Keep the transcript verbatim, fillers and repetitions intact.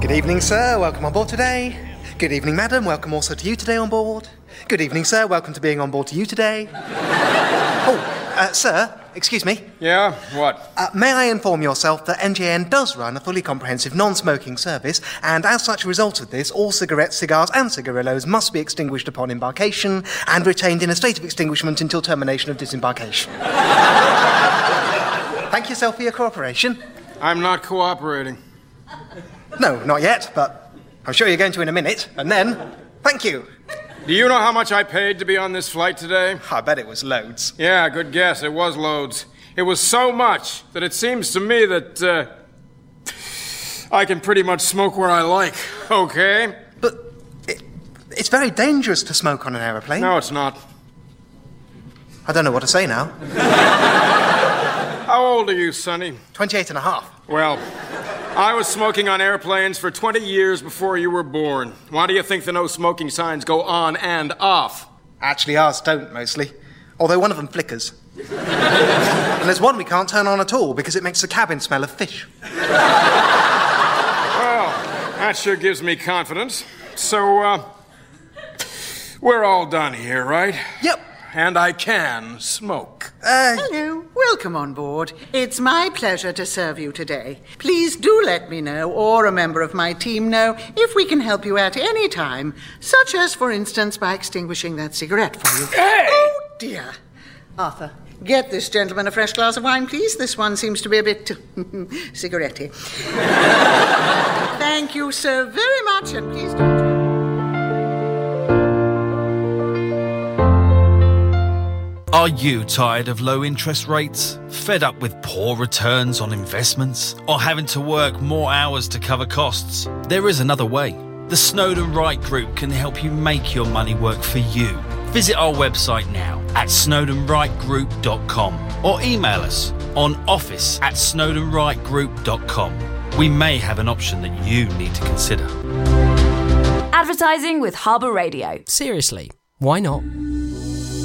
Good evening, sir. Welcome on board today. Good evening, madam. Welcome also to you today on board. Good evening, sir. Welcome to being on board to you today. Oh, uh, sir, excuse me. Yeah, what? Uh, may I inform yourself that N J N does run a fully comprehensive non-smoking service, and as such a result of this, all cigarettes, cigars and cigarillos must be extinguished upon embarkation and retained in a state of extinguishment until termination of disembarkation. Thank yourself for your cooperation. I'm not cooperating. No, not yet, but I'm sure you're going to in a minute, and then, thank you. Do you know how much I paid to be on this flight today? I bet it was loads. Yeah, good guess. It was loads. It was so much that it seems to me that, uh, I can pretty much smoke where I like, okay? But it, it's very dangerous to smoke on an aeroplane. No, it's not. I don't know what to say now. How old are you, Sonny? twenty-eight and a half. Well, I was smoking on airplanes for twenty years before you were born. Why do you think the no smoking signs go on and off? Actually, ours don't, mostly. Although one of them flickers. And there's one we can't turn on at all because it makes the cabin smell of fish. Well, that sure gives me confidence. So, uh, we're all done here, right? Yep. And I can smoke. Uh, Hello, welcome on board. It's my pleasure to serve you today. Please do let me know, or a member of my team know, if we can help you at any time, such as, for instance, by extinguishing that cigarette for you. Hey! Oh, dear. Arthur, get this gentleman a fresh glass of wine, please. This one seems to be a bit cigarette-y. Thank you so very much, and please don't... Are you tired of low interest rates? Fed up with poor returns on investments? Or having to work more hours to cover costs? There is another way. The Snowden Wright Group can help you make your money work for you. Visit our website now at snowden wright group dot com or email us on office at snowden wright group dot com. We may have an option that you need to consider. Advertising with Harbour Radio. Seriously, why not?